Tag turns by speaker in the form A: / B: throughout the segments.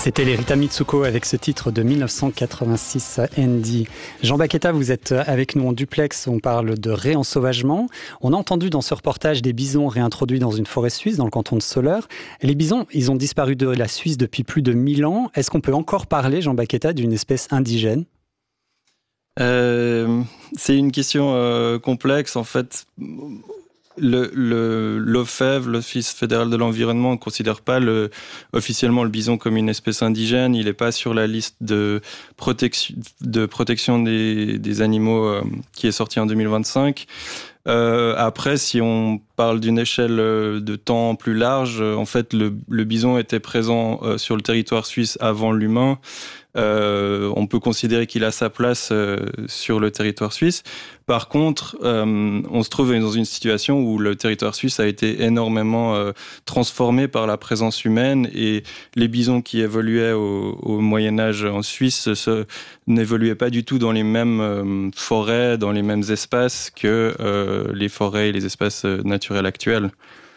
A: C'était les Rita Mitsuko avec ce titre de 1986, Andy. Jean Baqueta, vous êtes avec nous en duplex, on parle de réensauvagement. On a entendu dans ce reportage des bisons réintroduits dans une forêt suisse, dans le canton de Soleure. Les bisons, ils ont disparu de la Suisse depuis plus de 1000 ans. Est-ce qu'on peut encore parler, Jean Baqueta, d'une espèce indigène ?
B: C'est une question complexe, en fait. L'OFEV, l'Office fédéral de l'environnement, ne considère pas officiellement le bison comme une espèce indigène. Il n'est pas sur la liste de protection des animaux qui est sortie en 2025. Après, si on parle d'une échelle de temps plus large, en fait, le bison était présent sur le territoire suisse avant l'humain. On peut considérer qu'il a sa place sur le territoire suisse. Par contre, on se trouve dans une situation où le territoire suisse a été énormément transformé par la présence humaine et les bisons qui évoluaient au Moyen-Âge en Suisse n'évoluaient pas du tout dans les mêmes forêts, dans les mêmes espaces que les forêts et les espaces naturels actuels.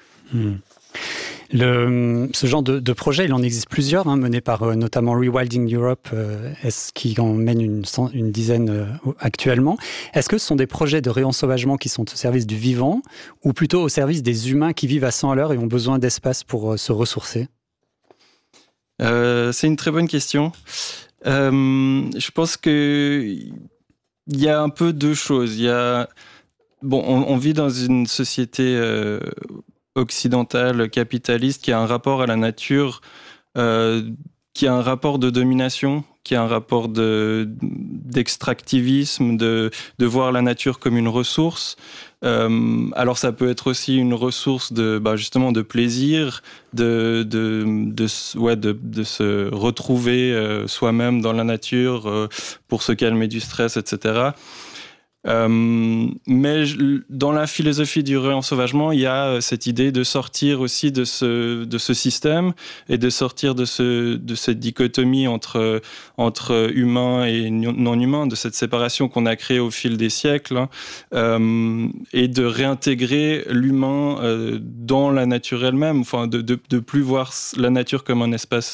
A: Ce genre de projet, il en existe plusieurs, menés par notamment Rewilding Europe, qui en mène une dizaine actuellement. Est-ce que ce sont des projets de réensauvagement qui sont au service du vivant ou plutôt au service des humains qui vivent à 100 à l'heure et ont besoin d'espace pour se ressourcer ?
B: C'est une très bonne question. Je pense qu'il y a un peu deux choses. On vit dans une société occidentale, capitaliste, qui a un rapport à la nature, qui a un rapport de domination, qui a un rapport d'extractivisme, de voir la nature comme une ressource. Alors ça peut être aussi une ressource justement de plaisir, de se retrouver soi-même dans la nature pour se calmer du stress, etc. Mais dans la philosophie du réensauvagement, il y a cette idée de sortir aussi de ce système et de sortir de cette dichotomie entre humain et non humain, de cette séparation qu'on a créée au fil des siècles, et de réintégrer l'humain dans la nature elle-même, enfin de plus voir la nature comme un espace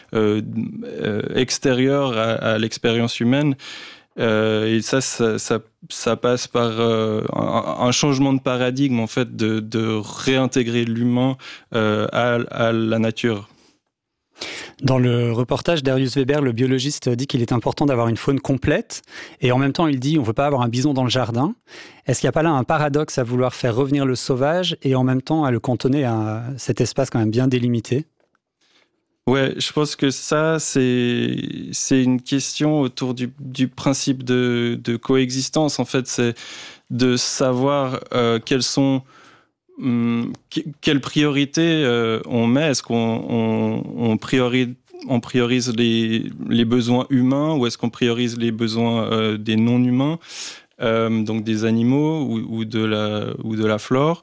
B: extérieur à l'expérience humaine. Et ça passe par un changement de paradigme, en fait, de réintégrer l'humain à la nature.
A: Dans le reportage, Darius Weber, le biologiste, dit qu'il est important d'avoir une faune complète et en même temps, il dit on ne veut pas avoir un bison dans le jardin. Est-ce qu'il n'y a pas là un paradoxe à vouloir faire revenir le sauvage et en même temps à le cantonner à cet espace quand même bien délimité ?
B: Ouais, je pense que ça, c'est une question autour du principe de coexistence. En fait, c'est de savoir quelles priorités on met. Est-ce qu'on priorise les besoins humains ou est-ce qu'on priorise les besoins des non-humains, donc des animaux ou de la flore?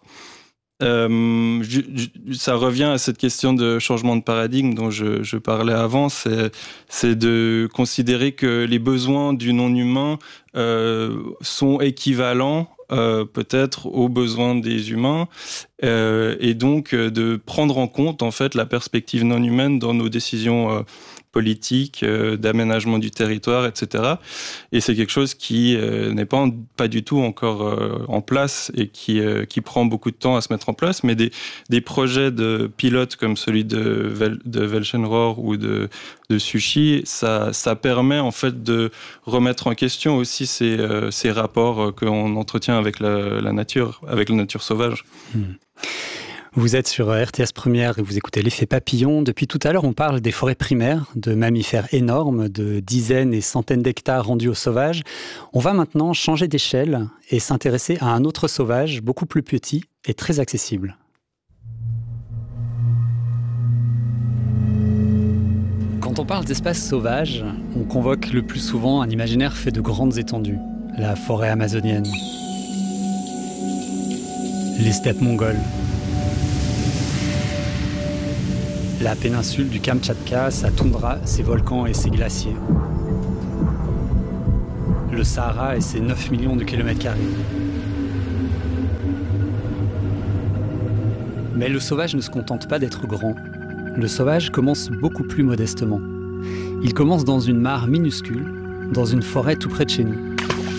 B: Ça revient à cette question de changement de paradigme dont je parlais avant, c'est de considérer que les besoins du non-humain sont équivalents peut-être aux besoins des humains, et donc de prendre en compte en fait la perspective non humaine dans nos décisions politiques, d'aménagement du territoire, etc. Et c'est quelque chose qui n'est pas du tout encore en place et qui prend beaucoup de temps à se mettre en place, mais des projets de pilotes comme celui de Welchenrohr ou de Sushi, ça permet en fait de remettre en question aussi ces rapports qu'on entretient avec la nature sauvage.
A: Vous êtes sur RTS Première et vous écoutez l'effet papillon. Depuis tout à l'heure, on parle des forêts primaires, de mammifères énormes, de dizaines et centaines d'hectares rendus aux sauvages. On va maintenant changer d'échelle et s'intéresser à un autre sauvage, beaucoup plus petit et très accessible. Quand on parle d'espaces sauvages, on convoque le plus souvent un imaginaire fait de grandes étendues. La forêt amazonienne, les steppes mongoles, la péninsule du Kamtchatka, sa toundra, ses volcans et ses glaciers. Le Sahara et ses 9 millions de kilomètres carrés. Mais le sauvage ne se contente pas d'être grand. Le sauvage commence beaucoup plus modestement. Il commence dans une mare minuscule, dans une forêt tout près de chez nous.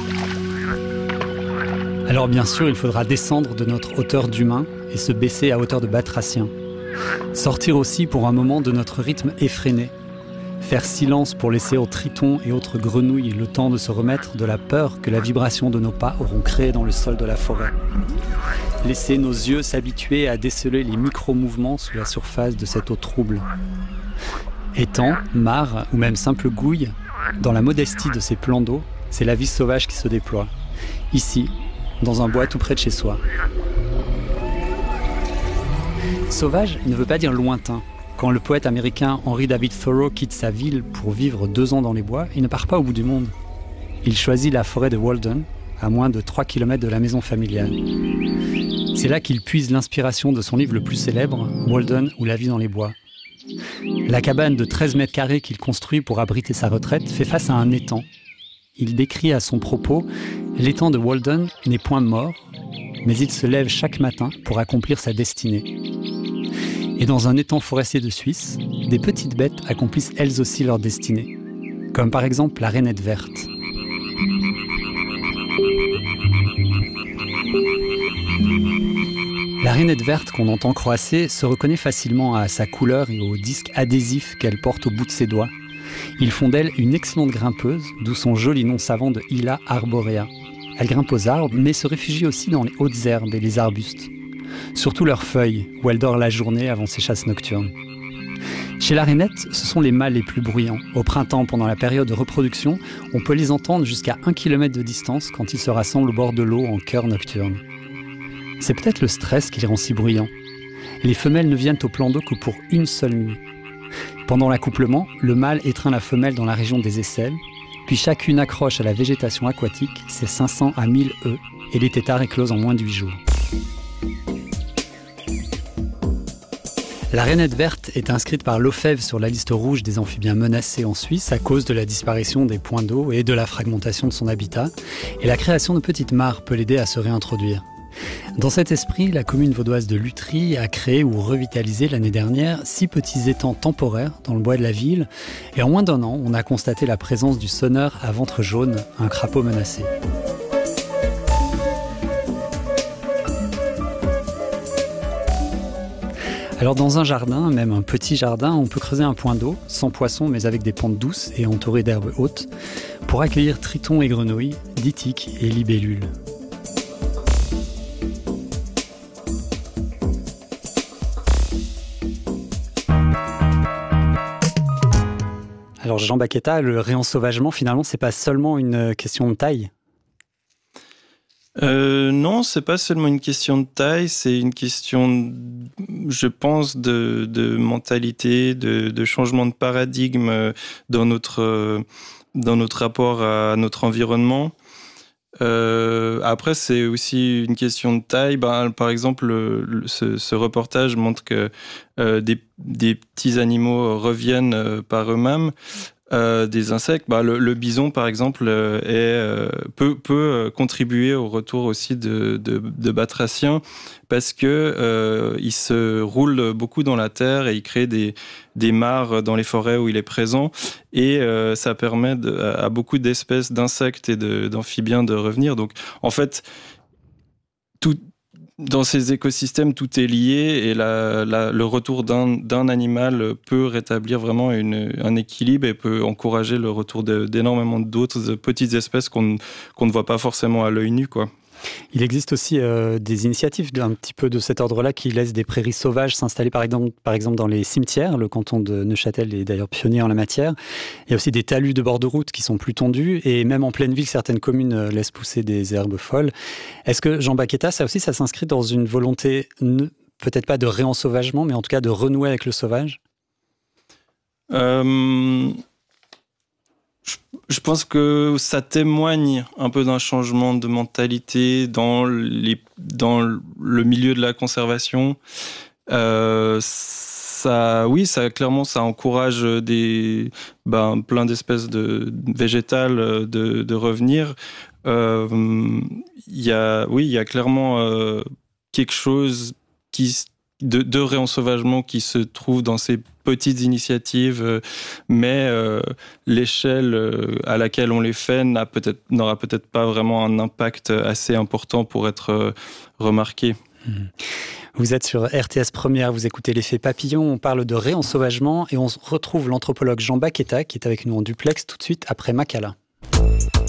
A: Alors bien sûr, il faudra descendre de notre hauteur d'humain et se baisser à hauteur de batracien. Sortir aussi pour un moment de notre rythme effréné. Faire silence pour laisser aux tritons et autres grenouilles le temps de se remettre de la peur que la vibration de nos pas auront créé dans le sol de la forêt. Laisser nos yeux s'habituer à déceler les micro-mouvements sous la surface de cette eau trouble. Étangs, mares ou même simples gouilles, dans la modestie de ces plans d'eau, c'est la vie sauvage qui se déploie. Ici, dans un bois tout près de chez soi. Sauvage ne veut pas dire lointain. Quand le poète américain Henry David Thoreau quitte sa ville pour vivre 2 ans dans les bois, il ne part pas au bout du monde. Il choisit la forêt de Walden, à moins de 3 km de la maison familiale. C'est là qu'il puise l'inspiration de son livre le plus célèbre, Walden ou la vie dans les bois. La cabane de 13 mètres carrés qu'il construit pour abriter sa retraite fait face à un étang. Il décrit à son propos « L'étang de Walden n'est point mort, mais il se lève chaque matin pour accomplir sa destinée. » Et dans un étang forestier de Suisse, des petites bêtes accomplissent elles aussi leur destinée, comme par exemple la rainette verte. La rainette verte qu'on entend croasser se reconnaît facilement à sa couleur et au disque adhésif qu'elle porte au bout de ses doigts. Ils font d'elle une excellente grimpeuse, d'où son joli nom savant de Hyla arborea. Elle grimpe aux arbres, mais se réfugie aussi dans les hautes herbes et les arbustes. Surtout leurs feuilles, où elle dort la journée avant ses chasses nocturnes. Chez la rainette, ce sont les mâles les plus bruyants. Au printemps, pendant la période de reproduction, on peut les entendre jusqu'à 1 km de distance quand ils se rassemblent au bord de l'eau en chœur nocturne. C'est peut-être le stress qui les rend si bruyants. Les femelles ne viennent au plan d'eau que pour une seule nuit. Pendant l'accouplement, le mâle étreint la femelle dans la région des aisselles, puis chacune accroche à la végétation aquatique ses 500 à 1000 œufs et les têtards éclosent en moins de 8 jours. La rainette verte est inscrite par l'OFEV sur la liste rouge des amphibiens menacés en Suisse à cause de la disparition des points d'eau et de la fragmentation de son habitat. Et la création de petites mares peut l'aider à se réintroduire. Dans cet esprit, la commune vaudoise de Lutry a créé ou revitalisé l'année dernière 6 petits étangs temporaires dans le bois de la ville. Et en moins d'1 an, on a constaté la présence du sonneur à ventre jaune, un crapaud menacé. Alors dans un jardin, même un petit jardin, on peut creuser un point d'eau, sans poissons mais avec des pentes douces et entouré d'herbes hautes, pour accueillir tritons et grenouilles, ditiques et libellules. Alors Jean Baqueta, le réensauvagement, finalement, c'est pas seulement une question de taille.
B: Non, c'est pas seulement une question de taille, c'est une question, je pense, de mentalité, de changement de paradigme dans notre rapport à notre environnement. Après, c'est aussi une question de taille. Par exemple, ce reportage montre que des petits animaux reviennent par eux-mêmes. Des insectes, le bison par exemple peut contribuer au retour aussi de batraciens parce que il se roule beaucoup dans la terre et il crée des mares dans les forêts où il est présent et ça permet à beaucoup d'espèces d'insectes et d'amphibiens de revenir. Donc en fait dans ces écosystèmes, tout est lié et le retour d'un animal peut rétablir vraiment un équilibre et peut encourager le retour d'énormément d'autres petites espèces qu'on ne voit pas forcément à l'œil nu, quoi.
A: Il existe aussi des initiatives un petit peu de cet ordre-là qui laissent des prairies sauvages s'installer par exemple dans les cimetières. Le canton de Neuchâtel est d'ailleurs pionnier en la matière. Il y a aussi des talus de bord de route qui sont plus tendus et même en pleine ville, certaines communes laissent pousser des herbes folles. Est-ce que, Jean Baqueta, ça s'inscrit dans une volonté, peut-être pas de réensauvagement, mais en tout cas de renouer avec le sauvage ?
B: Je pense que ça témoigne un peu d'un changement de mentalité dans le milieu de la conservation. Ça encourage plein d'espèces végétales de revenir. Il y a clairement quelque chose de réensauvagement qui se trouve dans ces petites initiatives, mais l'échelle à laquelle on les fait n'aura peut-être pas vraiment un impact assez important pour être remarqué.
A: Vous êtes sur RTS Première, vous écoutez l'effet papillon, on parle de réensauvagement et on retrouve l'anthropologue Jean Baqueta qui est avec nous en duplex tout de suite après Makala.